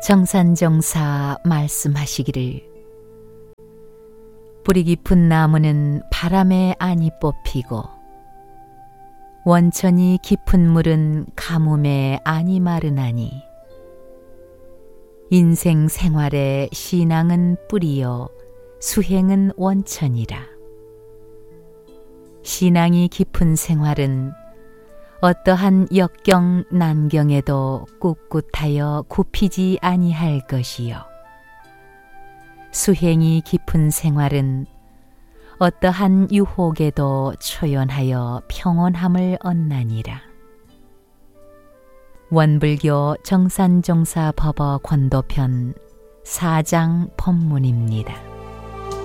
정산정사 말씀하시기를 뿌리 깊은 나무는 바람에 안이 뽑히고 원천이 깊은 물은 가뭄에 안이 마르나니 인생 생활의 신앙은 뿌리요 수행은 원천이라. 신앙이 깊은 생활은 어떠한 역경 난경에도 꿋꿋하여 굽히지 아니할 것이요 수행이 깊은 생활은 어떠한 유혹에도 초연하여 평온함을 얻나니라. 원불교 정산정사 법어 권도편 4장 법문입니다.